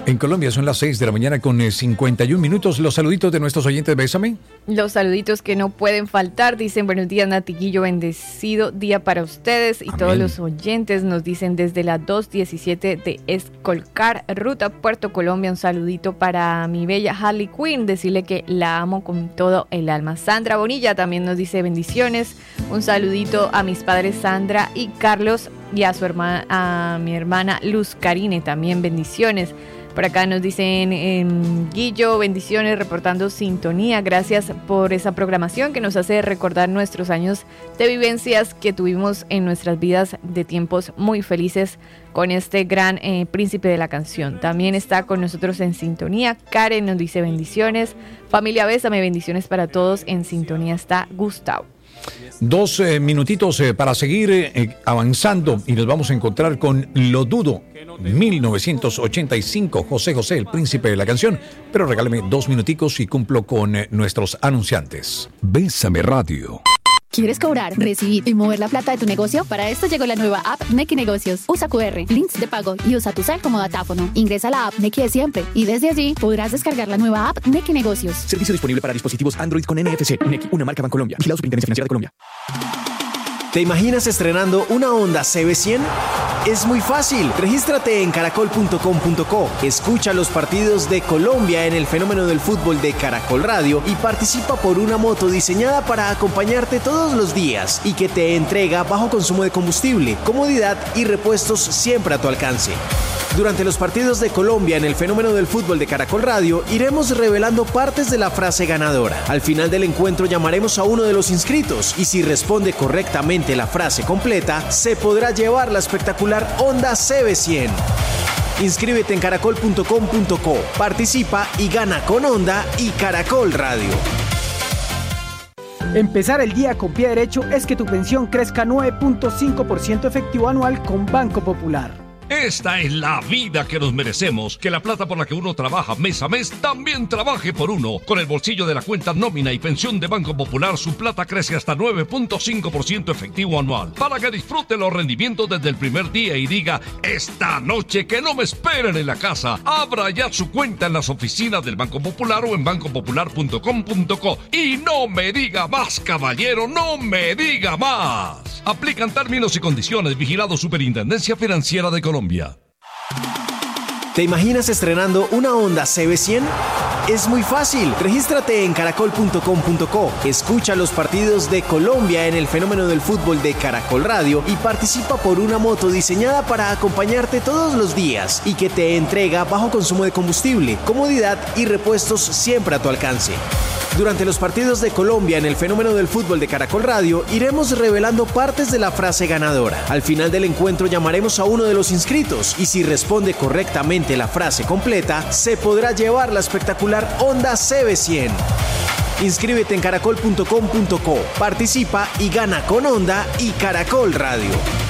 En Colombia son las 6 de la mañana con 51 minutos. Los saluditos de nuestros oyentes, bésame. Los saluditos que no pueden faltar. Dicen, buenos días, Natiguillo, bendecido día para ustedes. Y amén. Todos los oyentes nos dicen desde la 217 de Escolcar, ruta Puerto Colombia. Un saludito para mi bella Harley Quinn. Decirle que la amo con todo el alma. Sandra Bonilla también nos dice bendiciones. Un saludito a mis padres Sandra y Carlos. Y a su hermana, a mi hermana Luz Karine también bendiciones. Por acá nos dicen, Guillo, bendiciones, reportando sintonía. Gracias por esa programación que nos hace recordar nuestros años de vivencias que tuvimos en nuestras vidas, de tiempos muy felices con este gran príncipe de la canción. También está con nosotros en sintonía. Karen nos dice bendiciones. Familia Bésame, bendiciones para todos. En sintonía está Gustavo. 2 minutitos para seguir avanzando y nos vamos a encontrar con Lo Dudo, 1985, José José, el príncipe de la canción. Pero regálame 2 minuticos y cumplo con nuestros anunciantes. Bésame Radio. ¿Quieres cobrar, recibir y mover la plata de tu negocio? Para esto llegó la nueva app Nequi Negocios. Usa QR, links de pago y usa tu cel como datáfono. Ingresa a la app Nequi de siempre y desde allí podrás descargar la nueva app Nequi Negocios. Servicio disponible para dispositivos Android con NFC. Nequi, una marca Bancolombia. Vigilado Superintendencia Financiera de Colombia. ¿Te imaginas estrenando una Honda CB100? Es muy fácil. Regístrate en caracol.com.co. Escucha los partidos de Colombia en el fenómeno del fútbol de Caracol Radio y participa por una moto diseñada para acompañarte todos los días y que te entrega bajo consumo de combustible, comodidad y repuestos siempre a tu alcance. Durante los partidos de Colombia en el fenómeno del fútbol de Caracol Radio, iremos revelando partes de la frase ganadora. Al final del encuentro llamaremos a uno de los inscritos y si responde correctamente la frase completa, se podrá llevar la espectacular Honda CB100. Inscríbete en caracol.com.co, participa y gana con Honda y Caracol Radio. Empezar el día con pie derecho es que tu pensión crezca 9.5% efectivo anual con Banco Popular. Esta es la vida que nos merecemos, que la plata por la que uno trabaja mes a mes también trabaje por uno. Con el bolsillo de la cuenta nómina y pensión de Banco Popular, su plata crece hasta 9.5% efectivo anual, para que disfrute los rendimientos desde el primer día y diga, esta noche que no me esperen en la casa. Abra ya su cuenta en las oficinas del Banco Popular o en bancopopular.com.co. Y no me diga más, caballero, no me diga más. Aplican términos y condiciones. Vigilado Superintendencia Financiera de Colombia. ¿Te imaginas estrenando una Honda CB100? Es muy fácil. Regístrate en caracol.com.co. Escucha los partidos de Colombia en el fenómeno del fútbol de Caracol Radio y participa por una moto diseñada para acompañarte todos los días y que te entrega bajo consumo de combustible, comodidad y repuestos siempre a tu alcance. Durante los partidos de Colombia en el fenómeno del fútbol de Caracol Radio, iremos revelando partes de la frase ganadora. Al final del encuentro llamaremos a uno de los inscritos y si responde correctamente la frase completa, se podrá llevar la espectacular Honda CB100. Inscríbete en caracol.com.co, participa y gana con Honda y Caracol Radio.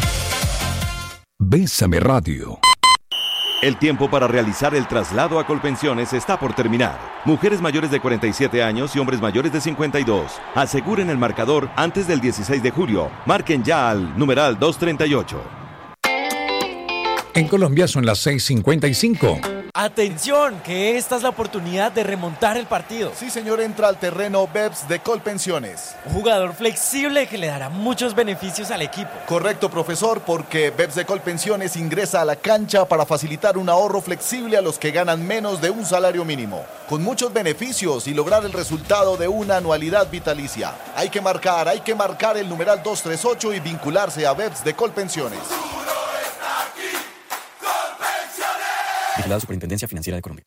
Bésame Radio. El tiempo para realizar el traslado a Colpensiones está por terminar. Mujeres mayores de 47 años y hombres mayores de 52. Aseguren el marcador antes del 16 de julio. Marquen ya al numeral 238. En Colombia son las 6:55. ¡Atención! Que esta es la oportunidad de remontar el partido. Sí, señor, entra al terreno BEPS de Colpensiones. Un jugador flexible que le dará muchos beneficios al equipo. Correcto, profesor, porque BEPS de Colpensiones ingresa a la cancha para facilitar un ahorro flexible a los que ganan menos de un salario mínimo, con muchos beneficios y lograr el resultado de una anualidad vitalicia. Hay que marcar el numeral 238 y vincularse a BEPS de Colpensiones. Vigilado Superintendencia Financiera de Colombia.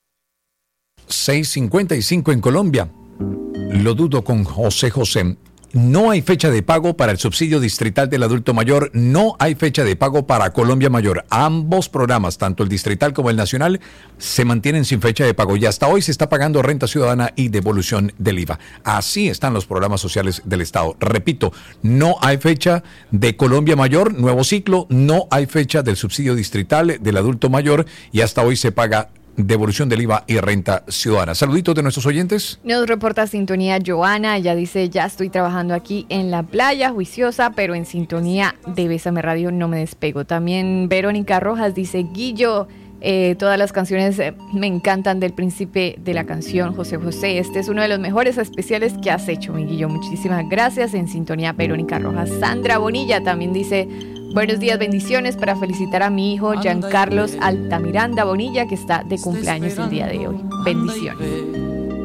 6:55 en Colombia. Lo dudo con José José. No hay fecha de pago para el subsidio distrital del adulto mayor. No hay fecha de pago para Colombia Mayor. Ambos programas, tanto el distrital como el nacional, se mantienen sin fecha de pago. Y hasta hoy se está pagando renta ciudadana y devolución del IVA. Así están los programas sociales del Estado. Repito, no hay fecha de Colombia Mayor, nuevo ciclo. No hay fecha del subsidio distrital del adulto mayor. Y hasta hoy se paga devolución del IVA y renta ciudadana. Saluditos de nuestros oyentes. Nos reporta sintonía Joana. Ella dice, ya estoy trabajando aquí en la playa, juiciosa, pero en sintonía de Bésame Radio no me despego. También Verónica Rojas dice, Guillo, Todas las canciones me encantan del príncipe de la canción, José José. Este es uno de los mejores especiales que has hecho, Miguillo. Muchísimas gracias. En sintonía, Verónica Rojas. Sandra Bonilla también dice: buenos días, bendiciones para felicitar a mi hijo Giancarlos Altamiranda Bonilla, que está de cumpleaños el día de hoy. Bendiciones.